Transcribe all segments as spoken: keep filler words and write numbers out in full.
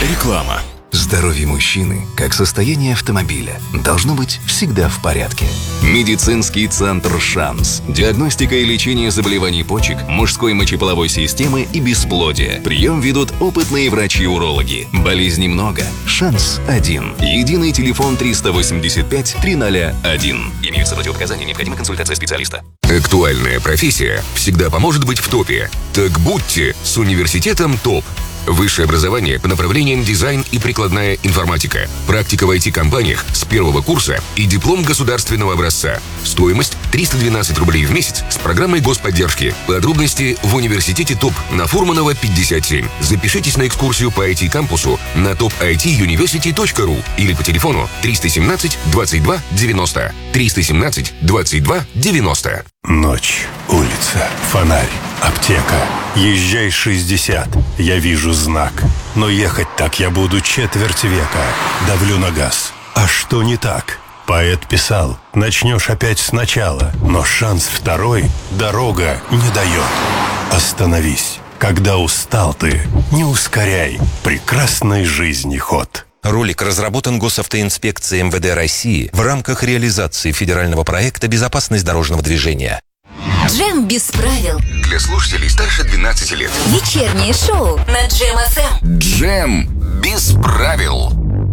Реклама. Здоровье мужчины, как состояние автомобиля, должно быть всегда в порядке. Медицинский центр «Шанс». Диагностика и лечение заболеваний почек, мужской мочеполовой системы и бесплодия. Прием ведут опытные врачи-урологи. Болезней много. Шанс один. Единый телефон триста восемьдесят пять триста один. Имеются противопоказания, необходима консультация специалиста. Актуальная профессия всегда поможет быть в топе. Так будьте с университетом ТОП. Высшее образование по направлениям дизайн и прикладная информатика. Практика в ай ти-компаниях с первого курса и диплом государственного образца. Стоимость триста двенадцать рублей в месяц с программой господдержки. Подробности в университете ТОП на Фурманова пятьдесят семь. Запишитесь на экскурсию по ай ти-кампусу на топ ай ти юниверсити точка ру или по телефону триста семнадцать двадцать два девяносто. триста семнадцать двадцать два девяносто. Ночь, улица, фонарь, аптека. Езжай шестьдесят, я вижу знак. Но ехать так я буду четверть века. Давлю на газ. А что не так? Поэт писал, начнешь опять сначала, но шанс второй дорога не дает. Остановись, когда устал ты, не ускоряй прекрасной жизни ход. Ролик разработан Госавтоинспекцией эм вэ дэ России в рамках реализации федерального проекта «Безопасность дорожного движения». Джем без правил. Для слушателей старше двенадцати лет. Вечернее шоу на Джем эф эм. Джем без правил.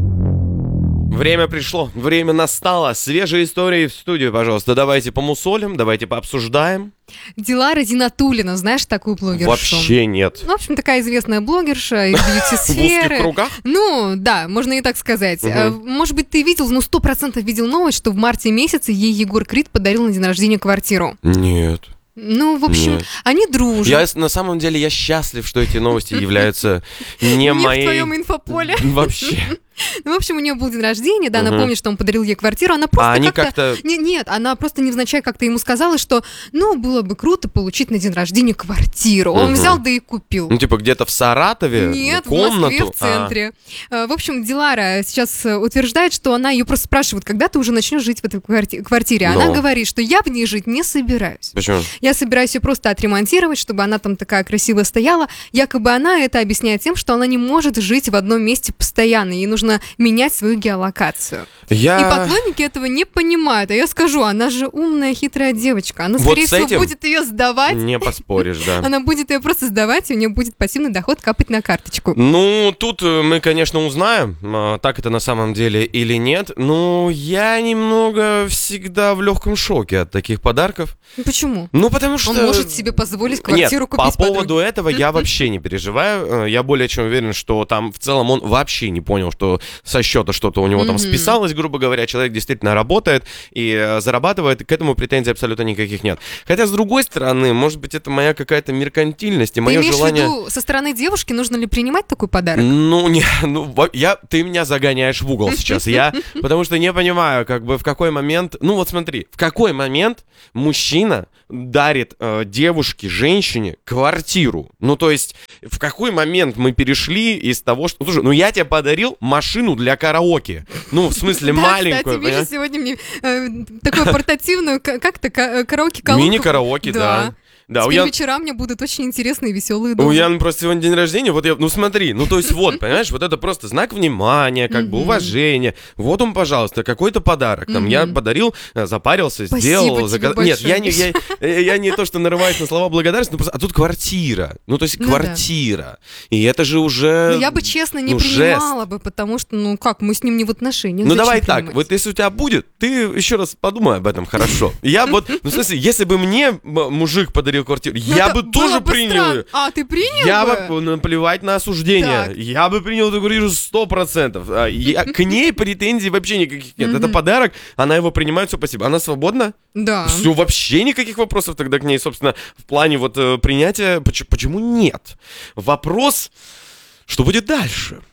Время пришло, время настало. Свежие истории в студию, пожалуйста. Давайте помусолим, давайте пообсуждаем. Дилара Зинатуллина, знаешь такую блогершу? Вообще нет. Ну, в общем, такая известная блогерша из бьюти-сферы. В узких кругах? Ну, да, можно и так сказать. Угу. Может быть, ты видел, ну, сто процентов видел новость, что в марте месяце ей Егор Крид подарил на день рождения квартиру. Нет. Ну, в общем, Нет. они дружат. Я, на самом деле, я счастлив, что эти новости являются не моей... Не в твоем инфополе. Вообще. Ну, в общем, у нее был день рождения, да, Угу. она помнит, что он подарил ей квартиру, она просто А они как-то... как-то... Не, нет, она просто невзначай как-то ему сказала, что, ну, было бы круто получить на день рождения квартиру. Он Угу. взял, да и купил. Ну, типа, где-то в Саратове? Нет, комнату? в Москве, в центре. А. В общем, Дилара сейчас утверждает, что она ее просто спрашивает, когда ты уже начнешь жить в этой кварти- квартире. Но. Она говорит, что я в ней жить не собираюсь. Почему? Я собираюсь ее просто отремонтировать, чтобы она там такая красивая стояла. Якобы она это объясняет тем, что она не может жить в одном месте постоянно. Ей нужно менять свою геолокацию. Я... И поклонники этого не понимают. А я скажу, она же умная, хитрая девочка. Она, Вот скорее с всего, этим будет ее сдавать. Не поспоришь, да. Она будет ее просто сдавать, и у нее будет пассивный доход капать на карточку. Ну, тут мы, конечно, узнаем, так это на самом деле или нет. Но я немного всегда в легком шоке от таких подарков. Почему? Ну, потому что... Он может себе позволить квартиру Нет, купить по поводу подруге. этого я вообще не переживаю. Я более чем уверен, что там в целом он вообще не понял, что со счета что-то у него там списалось, грубо говоря. Человек действительно работает и э, зарабатывает, и к этому претензий абсолютно никаких нет. Хотя, с другой стороны, может быть, это моя какая-то меркантильность и Ты мое имеешь желание... в виду, со стороны девушки нужно ли принимать такой подарок? Ну, не, ну, во- я, ты меня загоняешь в угол сейчас. Я, потому что не понимаю, как бы, в какой момент... Ну, вот смотри, в какой момент мужчина дарит э, девушке, женщине квартиру? Ну, то есть, в какой момент мы перешли из того, что... Слушай, ну, я тебе подарил машину для караоке. Ну, в смысле, Да, маленькую, кстати, понимаешь? Миша сегодня мне э, такую портативную, к- как-то ка- караоке-колонку. Мини-караоке, да. Да, у Теперь Ян... вечера мне будут очень интересные, веселые У дома. Яны просто сегодня день рождения, вот я, ну смотри, ну то есть вот, понимаешь, вот это просто знак внимания, как бы уважения. Вот он, пожалуйста, какой-то подарок. Там я подарил, э, запарился, Спасибо сделал. тебе заказ- большое, Нет, я не, я, Миша. э, я не то, что нарываюсь на слова благодарности, но просто, а тут квартира. Ну то есть Ну квартира. И это же уже... Но я бы, честно, не ну, принимала бы, потому что, ну как, мы с ним не в отношениях. Ну зачем давай так, принимать? вот если у тебя будет, ты еще раз подумай об этом хорошо. Я вот, ну в смысле, если бы мне м- мужик подарил квартиру, Ну, я это бы было тоже бы принял странно. ее. А, ты принял Я бы? бы, наплевать на осуждение. Так. Я бы принял эту квартиру сто процентов. А, я- К ней претензий вообще никаких нет. Это подарок, она его принимает, все, спасибо. Она свободна? Да. Все, вообще никаких вопросов тогда к ней, собственно, в плане вот э, принятия. Поч- Почему нет? Вопрос, что будет дальше?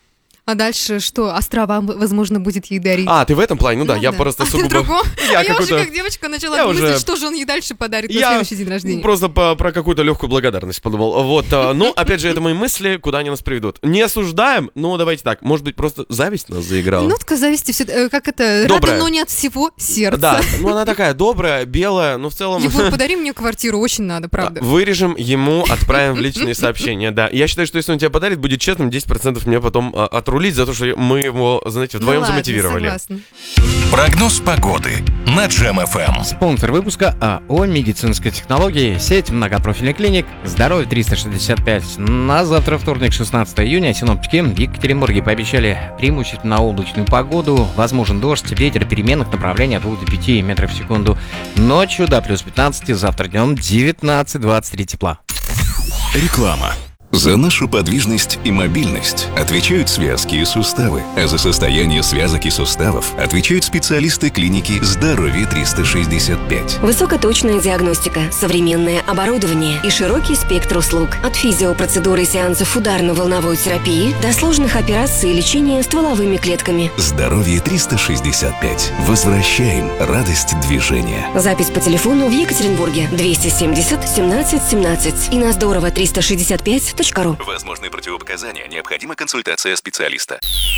А дальше что? Острова, возможно, будет ей дарить. А, ты в этом плане? Ну да, Ну я да. просто а ты сугубо... в другом? Я а я уже какой-то- как девочка начала я мыслить, уже- что же он ей дальше подарит на Я следующий день рождения. просто по- про какую-то легкую благодарность подумал. Вот, а, ну, опять же, это мои мысли, куда они нас приведут. Не осуждаем, но давайте так, может быть, просто зависть нас заиграла. Минутка зависти, все, как это, Добрая. рада, но не от всего сердца. Да, ну она такая добрая, белая, но в целом... Егор, подари мне квартиру, очень надо, правда. Вырежем ему, отправим в личные сообщения, да. Я считаю, что если он тебе подарит, будет честным десять процентов мне потом а, отрулить за то, что мы его, знаете, вдвоем Ну ладно, замотивировали. согласна. Прогноз погоды на Джем эф эм. Спонсор выпуска АО «Медицинская технология», сеть многопрофильных клиник, здоровье триста шестьдесят пять. На завтра, вторник, шестнадцатого июня, синоптики в Екатеринбурге пообещали преимущественно облачную погоду, возможен дождь, ветер переменных направлений от двух до пяти метров в секунду. Ночью до плюс пятнадцать, завтра днем девятнадцать-двадцать три тепла. Реклама. За нашу подвижность и мобильность отвечают связки и суставы, а за состояние связок и суставов отвечают специалисты клиники «Здоровье триста шестьдесят пять». Высокоточная диагностика, современное оборудование и широкий спектр услуг. От физиопроцедуры и сеансов ударно-волновой терапии до сложных операций и лечения стволовыми клетками. «Здоровье триста шестьдесят пять». Возвращаем радость движения. Запись по телефону в Екатеринбурге двести семьдесят семнадцать семнадцать и на здорово триста шестьдесят пять точка ру. Возможны противопоказания, необходима консультация специалиста.